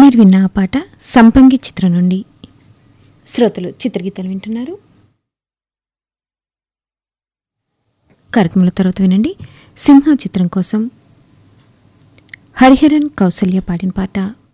మీరు విన్న ఆ పాట సంపంగి చిత్రం నుండి. శ్రోతలు చిత్రగీతాలు వింటున్నారు. కార్యక్రమంలో తర్వాత వినండి సింహ చిత్రం కోసం హరిహరన్ కౌసల్య పాడిన పాట.